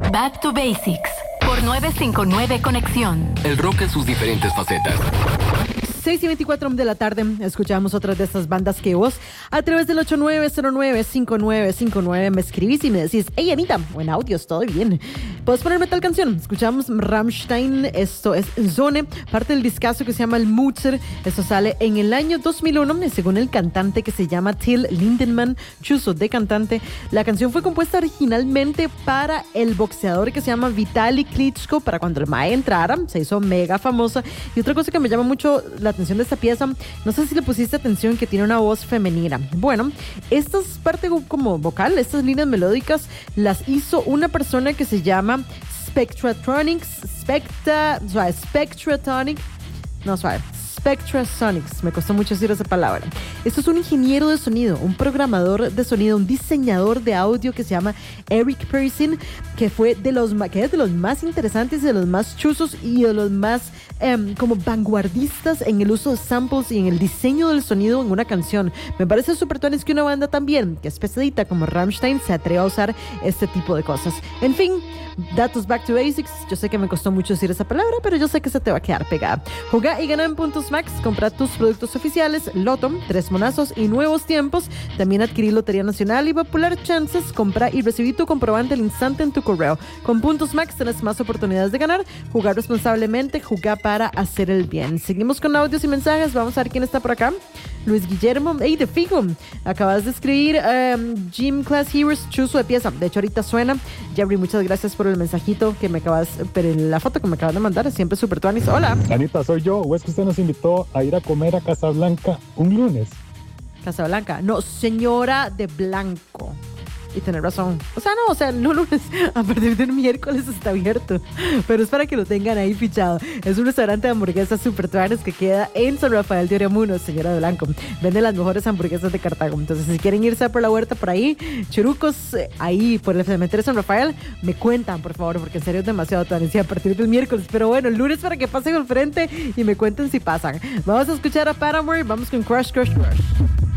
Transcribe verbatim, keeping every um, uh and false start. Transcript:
Back to Basics por nueve cinco nueve Conexión. El rock en sus diferentes facetas. seis y veinticuatro de la tarde, escuchamos otras de estas bandas que vos, a través del ocho nueve cero nueve cinco nueve cinco nueve, me escribís y me decís, hey Anita, buen audio, estoy bien. ¿Puedes ponerme tal canción? Escuchamos Rammstein, esto es Zone, parte del discazo que se llama El Mutzer. Esto sale en el año dos mil uno, según el cantante que se llama Till Lindemann, chuzo de cantante. La canción fue compuesta originalmente para el boxeador que se llama Vitaly Klitschko, para cuando el mae entrara, se hizo mega famosa. Y otra cosa que me llama mucho la atención de esta pieza, no sé si le pusiste atención, que tiene una voz femenina. Bueno, esta es parte como vocal, estas líneas melódicas las hizo una persona que se llama Spectratronics, Spectra, suave, Spectratronic, no suave, Spectrasonics, me costó mucho decir esa palabra. Esto es un ingeniero de sonido, un programador de sonido, un diseñador de audio que se llama Eric Pearson, que fue de los, que es de los más interesantes, de los más chuzos y de los más um, como vanguardistas en el uso de samples y en el diseño del sonido en una canción. Me parece súper tuanis que una banda también, que es pesadita como Rammstein, se atreva a usar este tipo de cosas. En fin, datos Back to Basics. Yo sé que me costó mucho decir esa palabra, pero yo sé que se te va a quedar pegada. Jugá y gana en Puntos Max, compra tus productos oficiales, Loto, Tres Monazos y Nuevos Tiempos. También adquirí Lotería Nacional y Popular Chances. Compra y recibí tu comprobante al instante en tu correo. Con Puntos Max tenés más oportunidades de ganar. Jugar responsablemente, jugar para hacer el bien. Seguimos con audios y mensajes. Vamos a ver quién está por acá. Luis Guillermo, hey, de Figo, acabas de escribir um, Gym Class Heroes, chuzo de pieza. De hecho, ahorita suena. Jerry, muchas gracias por el mensajito que me acabas, pero la foto que me acabas de mandar, siempre súper tuanis. Hola. Anita, soy yo. ¿O es que usted nos invitó a ir a comer a Casablanca un lunes? Casablanca, no, señora de blanco. Y tener razón. O sea, no, o sea, no lunes, a partir del miércoles está abierto. Pero es para que lo tengan ahí fichado. Es un restaurante de hamburguesas super tuanes que queda en San Rafael de Oriamuno, señora de blanco. Vende las mejores hamburguesas de Cartago. Entonces, si quieren irse por la huerta por ahí, churucos, eh, ahí por el cementerio de San Rafael, me cuentan, por favor, porque en serio es demasiado tuanes. Y a partir del miércoles. Pero bueno, el lunes para que pasen al frente y me cuenten si pasan. Vamos a escuchar a Paramore. Vamos con Crush, Crush, Crush.